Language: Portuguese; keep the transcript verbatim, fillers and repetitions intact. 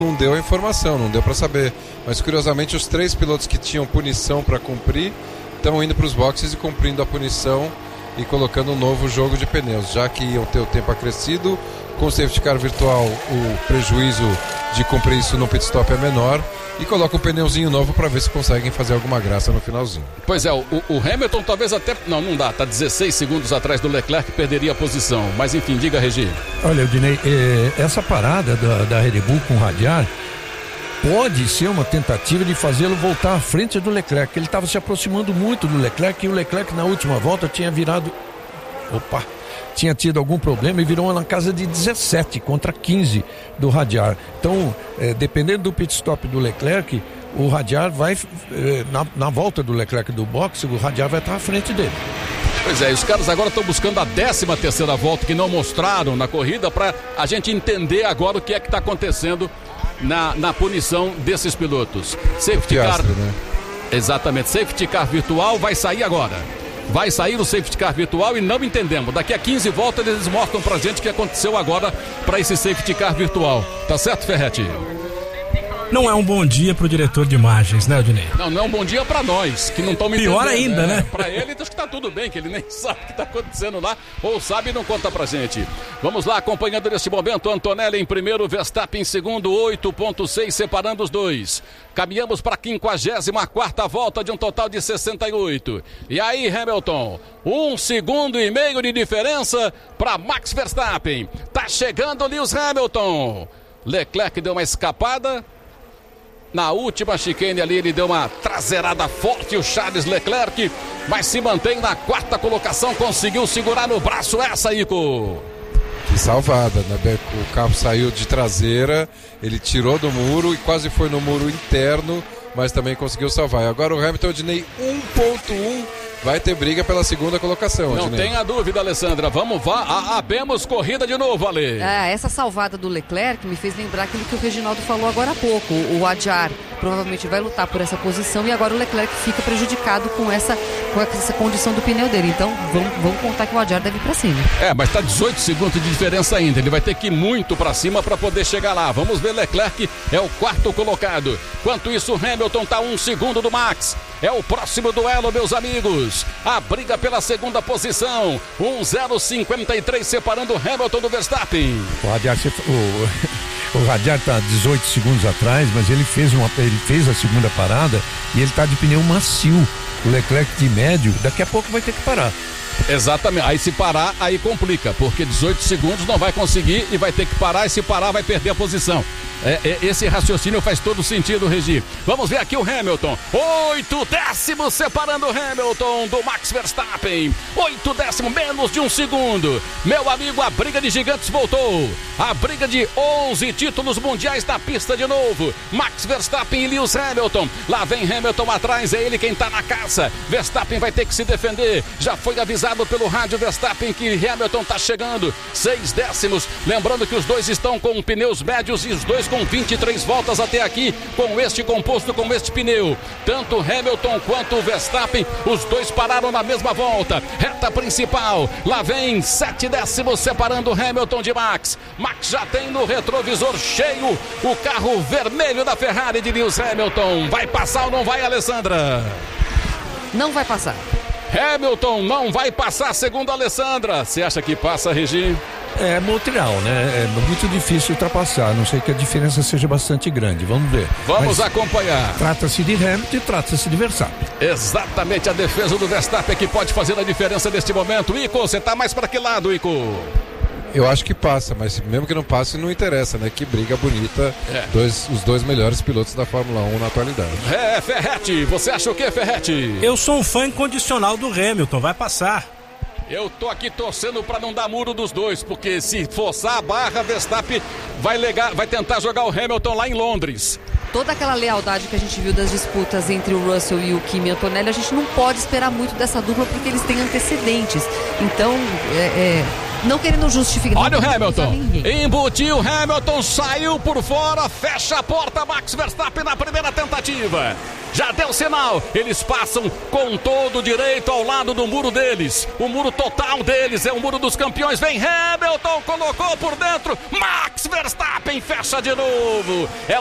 não deu a informação, não deu para saber. Mas curiosamente os três pilotos que tinham punição para cumprir estão indo para os boxes e cumprindo a punição e colocando um novo jogo de pneus, já que iam ter o tempo acrescido. Com o safety car virtual, o prejuízo de cumprir isso no pit stop é menor, e coloca um pneuzinho novo para ver se conseguem fazer alguma graça no finalzinho. Pois é, o, o Hamilton talvez até... Não, não dá, tá dezesseis segundos atrás do Leclerc, perderia a posição. Mas enfim, diga, Regi. Olha, Ednei, eh, essa parada da, da Red Bull com o radiar pode ser uma tentativa de fazê-lo voltar à frente do Leclerc. Ele estava se aproximando muito do Leclerc, e o Leclerc na última volta tinha virado... Opa! Tinha tido algum problema e virou na casa de dezessete contra quinze do radiar. Então, eh, dependendo do pit stop do Leclerc, o radiar vai, eh, na, na volta do Leclerc do boxe, o radiar vai estar à frente dele. Pois é, os caras agora estão buscando a décima terceira volta que não mostraram na corrida, para a gente entender agora o que é que está acontecendo na, na punição desses pilotos. Safety car, né? Exatamente, safety car virtual vai sair agora. Vai sair o safety car virtual e não entendemos. Daqui a quinze voltas eles mostram pra gente o que aconteceu agora para esse safety car virtual. Tá certo, Ferretti? Não é um bom dia pro diretor de imagens, né, Odinei? Não, não é um bom dia pra nós, que não estamos entendendo. Pior ainda, né? né? Pra ele, acho que tá tudo bem, que ele nem sabe o que tá acontecendo lá, ou sabe e não conta pra gente. Vamos lá, acompanhando neste momento, Antonelli em primeiro, Verstappen em segundo, oito ponto seis separando os dois. Caminhamos para a quinquagésima quarta volta de um total de sessenta e oito. E aí, Hamilton, um segundo e meio de diferença para Max Verstappen. Tá chegando Lewis Hamilton. Leclerc deu uma escapada. Na última chicane ali ele deu uma traseirada forte, o Charles Leclerc, mas se mantém na quarta colocação, conseguiu segurar no braço essa, Ico. Que salvada, né? O carro saiu de traseira, ele tirou do muro e quase foi no muro interno, mas também conseguiu salvar. E agora o Hamilton, Odinei, um ponto um, vai ter briga pela segunda colocação. Não Odinei. tenha dúvida, Alessandra. Vamos, vá, abemos corrida de novo, Ale. É, essa salvada do Leclerc me fez lembrar aquilo que o Reginaldo falou agora há pouco. O Adjar provavelmente vai lutar por essa posição e agora o Leclerc fica prejudicado com essa, com essa condição do pneu dele. Então vamos, vamos contar que o Adjar deve ir pra cima. É, mas tá dezoito segundos de diferença ainda. Ele vai ter que ir muito pra cima para poder chegar lá. Vamos ver, Leclerc é o quarto colocado. Enquanto isso, Hamilton tá um segundo do Max. É o próximo duelo, meus amigos. A briga pela segunda posição. um zero cinquenta e três separando Hamilton do Verstappen. O Radiar, o, o Radiar tá dezoito segundos atrás, mas ele fez, uma, ele fez a segunda parada e ele tá de pneu macio. O Leclerc de médio, daqui a pouco vai ter que parar. Exatamente, aí se parar, aí complica, porque dezoito segundos não vai conseguir e vai ter que parar, e se parar vai perder a posição. É, é, esse raciocínio faz todo sentido, Regi. Vamos ver aqui o Hamilton, oito décimos separando o Hamilton do Max Verstappen, oito décimos, menos de um segundo. Meu amigo, a briga de gigantes voltou, a briga de onze títulos mundiais na pista de novo. Max Verstappen e Lewis Hamilton, lá vem Hamilton atrás, é ele quem tá na caça. Verstappen vai ter que se defender, já foi avisado pelo rádio Verstappen que Hamilton tá chegando, seis décimos, lembrando que os dois estão com pneus médios e os dois com vinte e três voltas até aqui, com este composto, com este pneu. Tanto Hamilton quanto o Verstappen, os dois pararam na mesma volta. Reta principal, lá vem sete décimos separando Hamilton de Max. Max já tem no retrovisor cheio o carro vermelho da Ferrari de Lewis Hamilton. Vai passar ou não vai, Alessandra? Não vai passar. Hamilton não vai passar, segundo a Alessandra. Você acha que passa, Regi? É Montreal, né? É muito difícil ultrapassar, a não sei que a diferença seja bastante grande. Vamos ver. Vamos Mas acompanhar. Trata-se de Hamilton e trata-se de Verstappen. Exatamente, a defesa do Verstappen que pode fazer a diferença neste momento. Ico, você tá mais para que lado, Ico? Eu acho que passa, mas mesmo que não passe, não interessa, né? Que briga bonita, é. dois, os dois melhores pilotos da Fórmula um na atualidade. É, Ferretti, você acha o que, Ferretti? Eu sou um fã incondicional do Hamilton, vai passar. Eu tô aqui torcendo para não dar muro dos dois, porque se forçar a barra, Verstappen vai, legar, vai tentar jogar o Hamilton lá em Londres. Toda aquela lealdade que a gente viu das disputas entre o Russell e o Kimi Antonelli, a gente não pode esperar muito dessa dupla porque eles têm antecedentes. Então, é... é... não querendo justificar. Olha o Hamilton, embutiu, Hamilton saiu por fora, fecha a porta, Max Verstappen na primeira tentativa. já deu sinal, eles passam com todo direito ao lado do muro deles, o muro total deles, é o muro dos campeões, vem Hamilton, colocou por dentro, Max Verstappen fecha de novo, é